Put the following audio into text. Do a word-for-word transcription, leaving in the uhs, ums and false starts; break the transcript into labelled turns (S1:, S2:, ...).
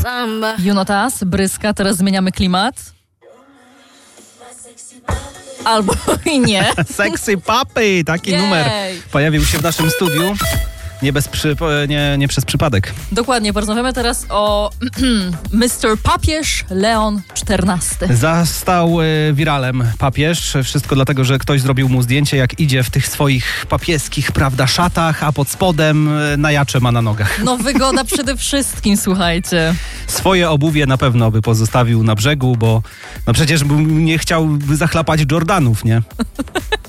S1: Junotas, Bryska, teraz zmieniamy klimat. Albo i nie.
S2: Sexy Puppy, taki
S1: Jej.
S2: numer pojawił się w naszym studiu. Nie, bez przy, nie, nie przez przypadek.
S1: Dokładnie, porozmawiamy teraz o mister Papież Leon czternasty.
S2: Zastał y, wiralem papież. Wszystko dlatego, że ktoś zrobił mu zdjęcie, jak idzie w tych swoich papieskich, prawda, szatach, a pod spodem y, najacze ma na nogach.
S1: No wygoda przede wszystkim, słuchajcie.
S2: Swoje obuwie na pewno by pozostawił na brzegu, bo no przecież by nie chciał zachlapać Jordanów, nie?